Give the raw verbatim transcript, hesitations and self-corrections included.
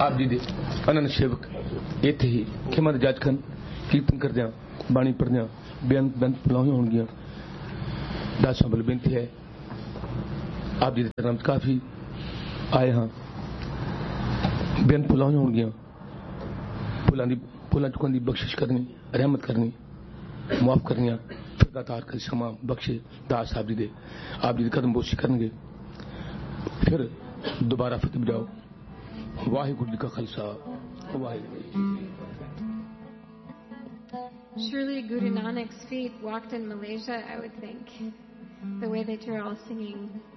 आप जी दे अनंत सेवक इत्थे ही खिमा दे जज खन कीर्तन करदियां बाणी पढ़दियां बेअंत बेअंत पुलाहियां होणगियां दास संभल बेनती है आप जी दे नाम काफी आए हाँ बेअंत पुलाहियां होणगियां पुलां दी पुलां चुकन दी बख्शिश करनी रहमत करनी मुआफ करनियां फिर दातार कर क्षमा बख्शे दास साहब जी दे आप जी दे कदम बोशी करनगे फिर दोबारा फतेह बजाओ वाहिगुरू जी का Khalsa Waheguru. Surely Guru Nanak's feet walked in Malaysia, I would think, the way that you're all singing.